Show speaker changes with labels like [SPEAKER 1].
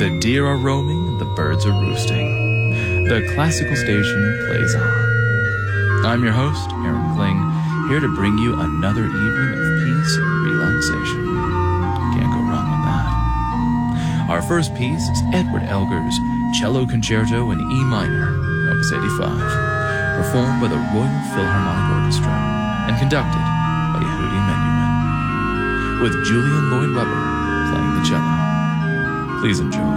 [SPEAKER 1] The deer are roaming and the birds are roosting. The classical station plays on. I'm your host, Aaron Kling, here to bring you another evening of peace and relaxation. Can't go wrong with that. Our first piece is Edward Elgar's Cello Concerto in E minor, Opus 85, performed by the Royal Philharmonic Orchestra and conducted by Yehudi Menuhin, with Julian Lloyd Webber playing the cello. Please enjoy.